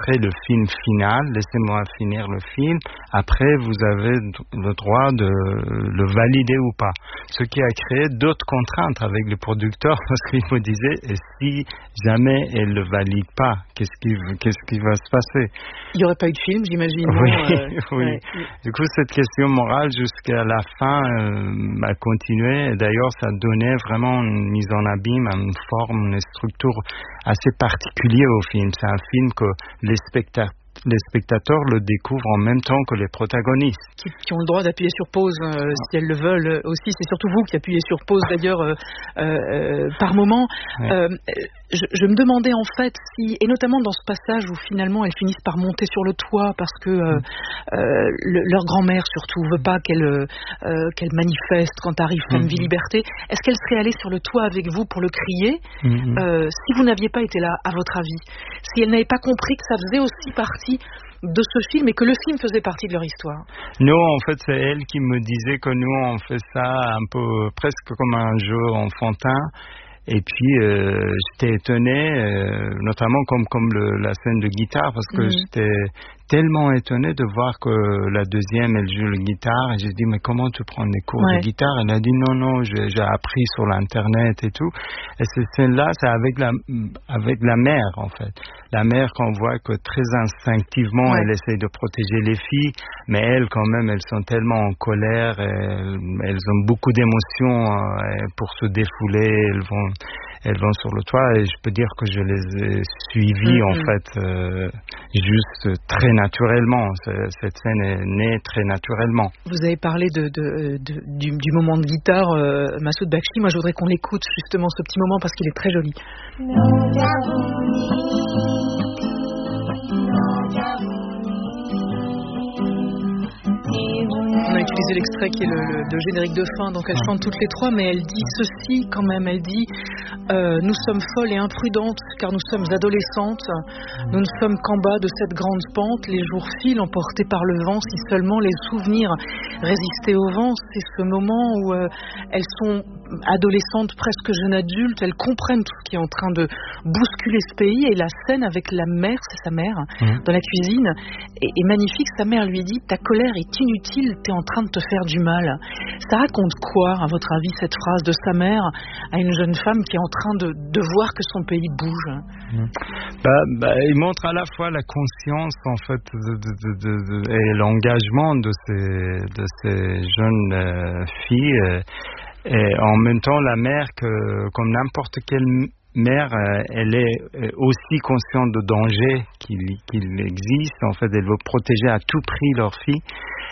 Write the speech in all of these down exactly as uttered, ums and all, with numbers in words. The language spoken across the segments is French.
montrer le film final, laissez-moi finir le film, après vous avez le droit de le valider ou pas. Ce qui a créé d'autres contraintes avec le producteur, parce qu'il me disait, et si jamais elle le valide pas, qu'est-ce qui, qu'est-ce qui va se passer? Il n'y aurait pas eu de film, j'imagine. Oui, euh, oui. Ouais. Du coup, cette question morale jusqu'à la fin euh, a continué. D'ailleurs, ça donnait vraiment une mise en abîme, une forme, une structure assez particulière au film. C'est un film que les spectateurs les spectateurs le découvrent en même temps que les protagonistes. Qui, qui ont le droit d'appuyer sur pause euh, ah. si elles le veulent aussi. C'est surtout vous qui appuyez sur pause d'ailleurs euh, euh, par moment. Ouais. Euh, je, je me demandais en fait si, et notamment dans ce passage où finalement elles finissent par monter sur le toit parce que euh, mm. euh, le, leur grand-mère surtout veut pas qu'elle euh, qu'elle manifeste quand arrive Femme, Vie, Liberté. Est-ce qu'elle serait allée sur le toit avec vous pour le crier mm-hmm. euh, si vous n'aviez pas été là, à votre avis? Si elle n'avait pas compris que ça faisait aussi partie de ce film et que le film faisait partie de leur histoire? Non, en fait, c'est elle qui me disait que nous, on fait ça un peu, presque comme un jeu enfantin. Et puis, euh, j'étais étonné, euh, notamment comme, comme le, la scène de guitare, parce que mmh. j'étais tellement étonné de voir que la deuxième, elle joue la guitare. Et j'ai dit, mais comment tu prends des cours ouais. de guitare? Elle a dit, non, non, j'ai, j'ai appris sur l'Internet et tout. Et cette scène-là, c'est avec la, avec la mère, en fait. La mère qu'on voit que très instinctivement, ouais. elle essaye de protéger les filles, mais elles, quand même, elles sont tellement en colère, elles, elles ont beaucoup d'émotions euh, pour se défouler, elles vont, elles vont sur le toit, et je peux dire que je les ai suivies, mm-hmm. en fait, euh, juste très naturellement. Cette scène est née très naturellement. Vous avez parlé de, de, de, du, du moment de guitare, euh, Massoud Bakshi. Moi, je voudrais qu'on l'écoute, justement, ce petit moment, parce qu'il est très joli. On a utilisé l'extrait qui est le, le, le générique de fin, donc elle chante toutes les trois, mais elle dit ceci quand même, elle dit euh, nous sommes folles et imprudentes car nous sommes adolescentes, nous ne sommes qu'en bas de cette grande pente, les jours filent emportés par le vent, si seulement les souvenirs résistaient au vent. C'est ce moment où euh, elles sont adolescentes, presque jeunes adultes, elles comprennent tout ce qui est en train de bousculer ce pays, et la scène avec la mère, c'est sa mère, mmh. dans la cuisine, est, est magnifique. Sa mère lui dit, ta colère est inutile, t'es en train de te faire du mal. Ça raconte quoi, à votre avis, cette phrase de sa mère à une jeune femme qui est en train de, de voir que son pays bouge? Mmh. bah, bah, Il montre à la fois la conscience, en fait, de, de, de, de, de, et l'engagement de ces, de ces jeunes euh, filles, euh, et en même temps la mère, que, comme n'importe quelle mère, euh, elle est aussi consciente de danger qu'il, qu'il existe. En fait, elle veut protéger à tout prix leur fille.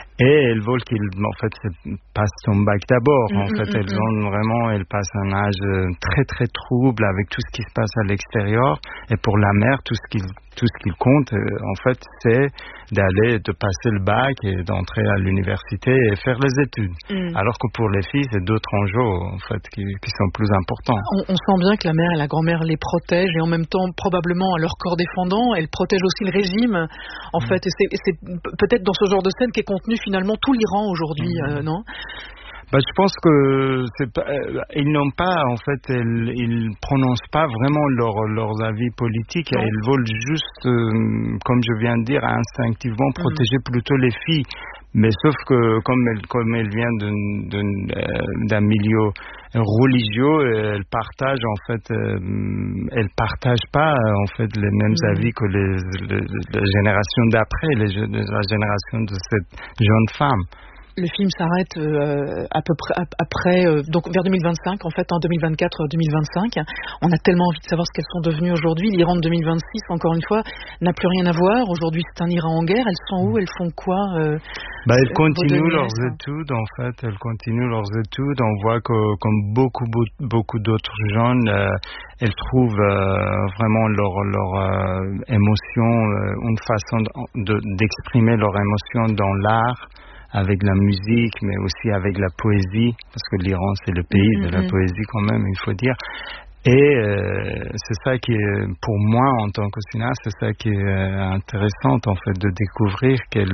Et elles veulent qu'ils, en fait, passent son bac d'abord. En mmh, fait, mmh, elles ont vraiment, elles passent un âge très, très trouble avec tout ce qui se passe à l'extérieur. Et pour la mère, tout ce qui, tout ce qui compte, en fait, c'est d'aller, de passer le bac et d'entrer à l'université et faire les études. Mmh. Alors que pour les filles, c'est d'autres enjeux, en fait, qui, qui sont plus importants. On, on sent bien que la mère et la grand-mère les protègent, et en même temps, probablement, à leur corps défendant, elles protègent aussi le régime, en mmh. fait. Et c'est, et c'est peut-être dans ce genre de scène qu'est contenu finalement tout l'Iran aujourd'hui, mmh. euh, non? Bah, je pense que c'est pas, euh, ils n'ont pas, en fait, ils, ils prononcent pas vraiment leur, leurs avis politiques. Non. Ils veulent juste, euh, comme je viens de dire, instinctivement protéger mmh. plutôt les filles. Mais sauf que comme elle, comme elle vient d'un, d'un, euh, d'un milieu religieux, elle partage en fait, euh, elle partage pas en fait les mêmes mmh. avis que les, les, les générations d'après, les, la génération de cette jeune femme. Le film s'arrête euh, à peu près après, euh, donc vers deux mille vingt-cinq, en fait, en deux mille vingt-quatre deux mille vingt-cinq. On a tellement envie de savoir ce qu'elles sont devenues aujourd'hui. L'Iran de deux mille vingt-six, encore une fois, n'a plus rien à voir. Aujourd'hui, c'est un Iran en guerre. Elles sont où? Elles font quoi euh, bah, Elles continuent leurs ça. études, en fait. Elles continuent leurs études. On voit que, comme beaucoup, beaucoup d'autres jeunes, euh, elles trouvent euh, vraiment leur, leur euh, émotion, euh, une façon de, de, d'exprimer leur émotion dans l'art, avec la musique, mais aussi avec la poésie, parce que l'Iran, c'est le pays mmh, de la mmh. poésie quand même, il faut dire. Et euh, c'est ça qui est, pour moi, en tant que cinéaste, c'est ça qui est euh, intéressant, en fait, de découvrir qu'elles,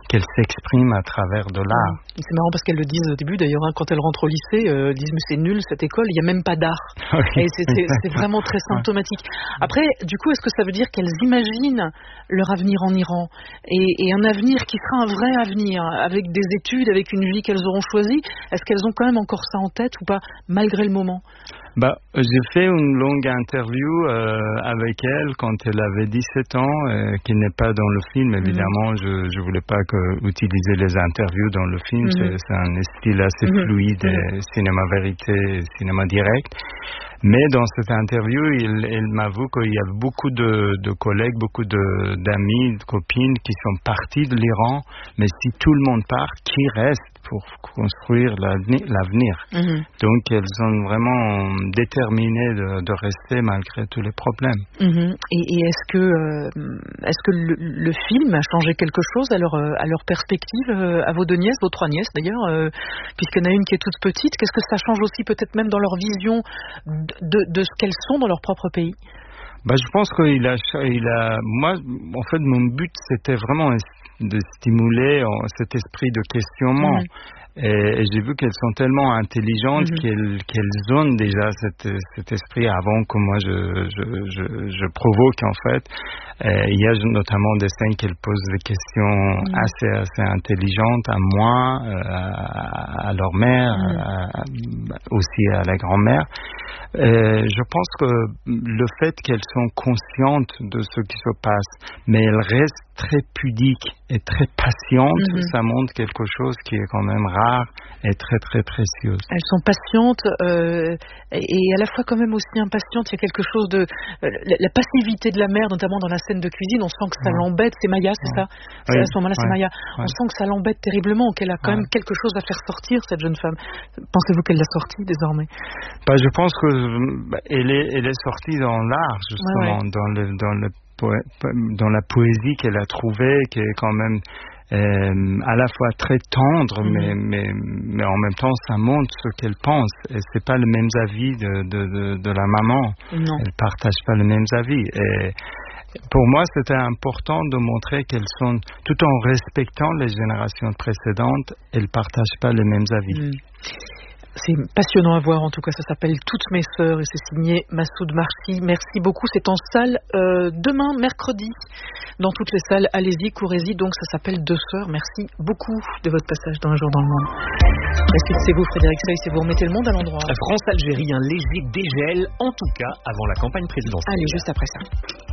qu'elle s'exprime à travers de l'art. Ouais. C'est marrant parce qu'elles le disent au début d'ailleurs, hein, quand elles rentrent au lycée, euh, elles disent mais c'est nul cette école, il n'y a même pas d'art. Oui, et c'est, c'est, c'est vraiment très symptomatique. Après, du coup, est-ce que ça veut dire qu'elles imaginent leur avenir en Iran et, et un avenir qui sera un vrai avenir, avec des études, avec une vie qu'elles auront choisie? Est-ce qu'elles ont quand même encore ça en tête ou pas, malgré le moment? Bah, j'ai fait une longue interview euh, avec elle quand elle avait dix-sept ans, euh, qui n'est pas dans le film, évidemment. Mm-hmm. Je je voulais pas que, utiliser les interviews dans le film. Mm-hmm. C'est, c'est un style assez mm-hmm. fluide, mm-hmm. cinéma vérité, cinéma direct. Mais dans cette interview, il, il m'avoue qu'il y a beaucoup de, de collègues, beaucoup de, d'amis, de copines qui sont partis de l'Iran. Mais si tout le monde part, qui reste pour construire l'avenir, l'avenir. Mm-hmm. Donc, elles sont vraiment déterminées de, de rester malgré tous les problèmes. Mm-hmm. Et, et est-ce que, euh, est-ce que le, le film a changé quelque chose à leur, à leur perspective, euh, à vos deux nièces, vos trois nièces d'ailleurs, euh, puisqu'il y en a une qui est toute petite? Qu'est-ce que ça change aussi peut-être même dans leur vision de, de ce qu'elles sont dans leur propre pays? Bah, je pense qu'il a, il a, moi, en fait, mon but, c'était vraiment de stimuler cet esprit de questionnement. Mmh. Et, et j'ai vu qu'elles sont tellement intelligentes mmh. qu'elles, qu'elles ont déjà cet, cet esprit avant que moi je, je, je, je provoque, en fait. Et il y a notamment des scènes qu'elles posent des questions mmh. assez, assez intelligentes à moi, à, à leur mère, mmh. à, aussi à la grand-mère. Et je pense que le fait qu'elles sont conscientes de ce qui se passe, mais elles restent très pudiques et très patientes, mm-hmm. ça montre quelque chose qui est quand même rare et très très précieux. Elles sont patientes euh, et à la fois quand même aussi impatientes. Il y a quelque chose de euh, la, la passivité de la mère, notamment dans la scène de cuisine. On sent que ça ouais. l'embête. C'est Maya, c'est ouais. ça c'est oui. À ce moment-là, ouais. c'est Maya. Ouais. On sent que ça l'embête terriblement, qu'elle a quand ouais. même quelque chose à faire sortir, cette jeune femme. Pensez-vous qu'elle l'a sortie désormais? Bah, je pense que bah, elle est elle est sortie dans l'art justement, ouais, ouais. dans le dans le dans la poésie qu'elle a trouvée, qui est quand même euh, à la fois très tendre, mmh. mais, mais, mais en même temps, ça montre ce qu'elle pense. Et c'est pas le même avis de, de, de, de la maman. Non. Elle partage pas les mêmes avis. Et pour moi, c'était important de montrer qu'elles sont, tout en respectant les générations précédentes, elles partagent pas les mêmes avis. Mmh. C'est passionnant à voir, en tout cas, ça s'appelle Toutes mes sœurs et c'est signé Massoud Marchi. Merci beaucoup, c'est en salle euh, demain, mercredi, dans toutes les salles. Allez-y, courez-y, donc ça s'appelle Deux sœurs. Merci beaucoup de votre passage dans Un jour dans le monde. Est-ce que c'est vous, Frédéric Seuil, c'est vous remettez le monde à l'endroit? France-Algérie, un léger dégel, en tout cas avant la campagne présidentielle. Allez, juste après ça.